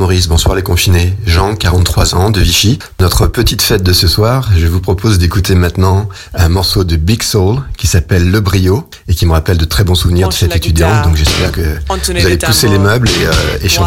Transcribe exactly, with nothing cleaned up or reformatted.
Maurice, bonsoir les confinés. Jean, quarante-trois ans, de Vichy. Notre petite fête de ce soir, je vous propose d'écouter maintenant un morceau de Big Soul qui s'appelle Le Brio et qui me rappelle de très bons souvenirs de cette étudiante. Donc j'espère que vous allez pousser les meubles et, euh, et chanter.